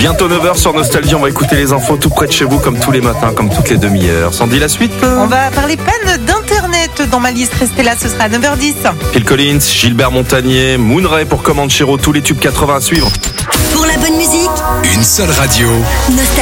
Bientôt 9h sur Nostalgie, on va écouter les infos tout près de chez vous comme tous les matins, comme toutes les demi-heures. Sandy, la suite? On va parler panne d'internet dans ma liste. Restez là, ce sera à 9h10. Phil Collins, Gilbert Montagnier, Moon Ray pour Comanchero, tous les tubes 80 à suivre. Pour la bonne musique, une seule radio. Nostalgie.